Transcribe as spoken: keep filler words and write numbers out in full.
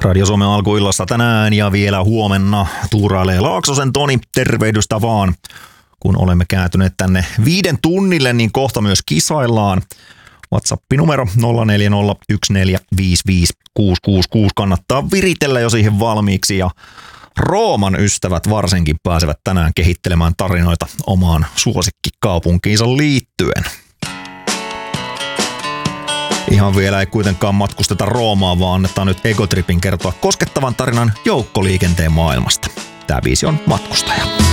Radio Suomen alkuillassa tänään ja vielä huomenna tuurailee Laaksosen Toni. Tervehdystä vaan. Kun olemme kääntyneet tänne viiden tunnille, niin kohta myös kisaillaan. WhatsApp-numero nolla neljä nolla yksi neljä viisi viisi kuusi kuusi kuusi kannattaa viritellä jo siihen valmiiksi. Ja Rooman ystävät varsinkin pääsevät tänään kehittelemään tarinoita omaan suosikkikaupunkiinsa liittyen. Ihan vielä ei kuitenkaan matkusteta Roomaan, vaan annetaan nyt Egotripin kertoa koskettavan tarinan joukkoliikenteen maailmasta. Tämä biisi on Matkustaja.